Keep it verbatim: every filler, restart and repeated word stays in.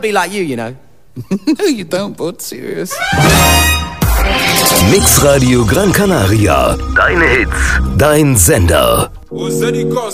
be like you, you know. No, you don't, but serious. Mix Radio Gran Canaria. Deine Hits, dein Sender.